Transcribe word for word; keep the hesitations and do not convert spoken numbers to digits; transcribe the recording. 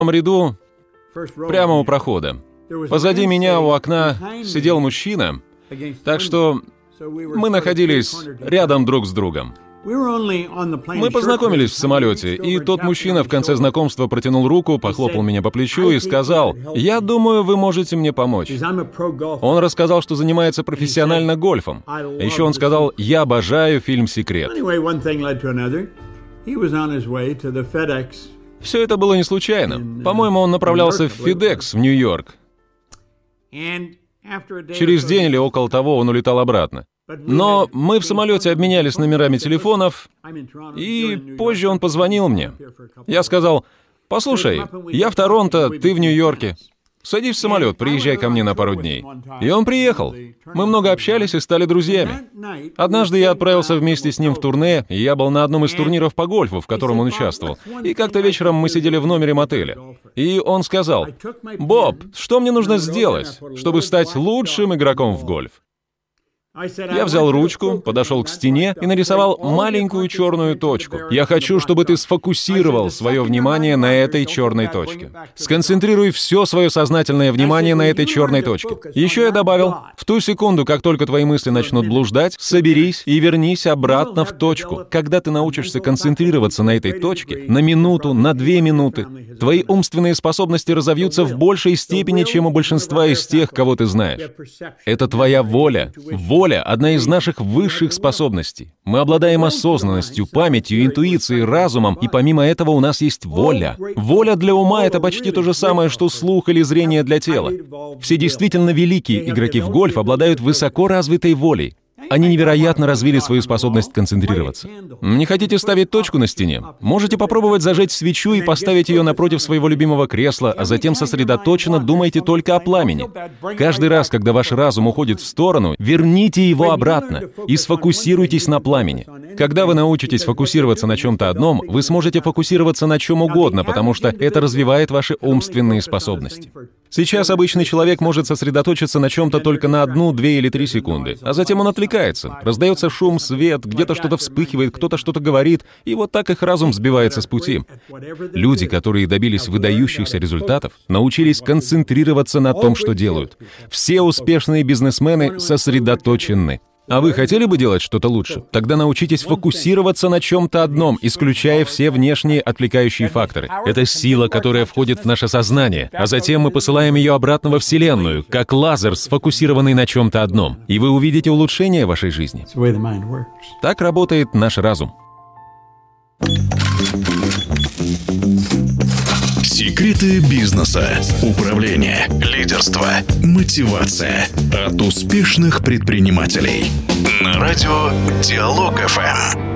ряду, прямо у прохода. Позади меня у окна сидел мужчина, так что мы находились рядом друг с другом. Мы познакомились в самолете, и тот мужчина в конце знакомства протянул руку, похлопал меня по плечу и сказал: «Я думаю, вы можете мне помочь». Он рассказал, что занимается профессионально гольфом. А еще он сказал: «Я обожаю фильм «Секрет». Все это было не случайно. По-моему, он направлялся в FedEx в Нью-Йорк. Через день или около того он улетал обратно. Но мы в самолете обменялись номерами телефонов, и позже он позвонил мне. Я сказал: «Послушай, я в Торонто, ты в Нью-Йорке. Садись в самолет, приезжай ко мне на пару дней». И он приехал. Мы много общались и стали друзьями. Однажды я отправился вместе с ним в турне, и я был на одном из турниров по гольфу, в котором он участвовал. И как-то вечером мы сидели в номере мотеля. И он сказал: «Боб, что мне нужно сделать, чтобы стать лучшим игроком в гольф?» Я взял ручку, подошел к стене и нарисовал маленькую черную точку. «Я хочу, чтобы ты сфокусировал свое внимание на этой черной точке. Сконцентрируй все свое сознательное внимание на этой черной точке». Еще я добавил: «В ту секунду, как только твои мысли начнут блуждать, соберись и вернись обратно в точку. Когда ты научишься концентрироваться на этой точке, на минуту, на две минуты, твои умственные способности разовьются в большей степени, чем у большинства из тех, кого ты знаешь. Это твоя воля. Воля — одна из наших высших способностей. Мы обладаем осознанностью, памятью, интуицией, разумом, и помимо этого у нас есть воля. Воля для ума — это почти то же самое, что слух или зрение для тела. Все действительно великие игроки в гольф обладают высоко развитой волей. Они невероятно развили свою способность концентрироваться. Не хотите ставить точку на стене? Можете попробовать зажечь свечу и поставить ее напротив своего любимого кресла, а затем сосредоточенно думайте только о пламени. Каждый раз, когда ваш разум уходит в сторону, верните его обратно и сфокусируйтесь на пламени. Когда вы научитесь фокусироваться на чем-то одном, вы сможете фокусироваться на чем угодно, потому что это развивает ваши умственные способности. Сейчас обычный человек может сосредоточиться на чем-то только на одну, две или три секунды, а затем он отвлекается. Раздается шум, свет, где-то что-то вспыхивает, кто-то что-то говорит, и вот так их разум сбивается с пути. Люди, которые добились выдающихся результатов, научились концентрироваться на том, что делают. Все успешные бизнесмены сосредоточены. А вы хотели бы делать что-то лучше? Тогда научитесь фокусироваться на чем-то одном, исключая все внешние отвлекающие факторы. Это сила, которая входит в наше сознание, а затем мы посылаем ее обратно во Вселенную, как лазер, сфокусированный на чем-то одном. И вы увидите улучшение вашей жизни. Так работает наш разум. Секреты бизнеса, управления, лидерства, мотивация от успешных предпринимателей. На радио Диалог эф эм.